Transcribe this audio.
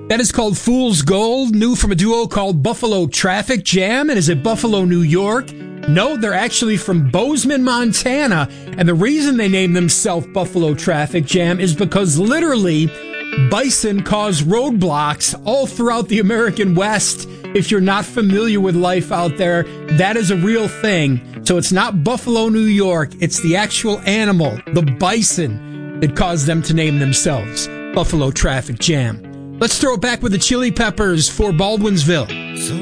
That is called Fool's Gold, new from a duo called Buffalo Traffic Jam. And is it Buffalo, New York? No, they're actually from Bozeman, Montana. And the reason they named themselves Buffalo Traffic Jam is because literally bison cause roadblocks all throughout the American West. If you're not familiar with life out there, that is a real thing. So it's not Buffalo, New York. It's the actual animal, the bison, that caused them to name themselves Buffalo Traffic Jam. Let's throw it back with the Chili Peppers for Baldwinsville.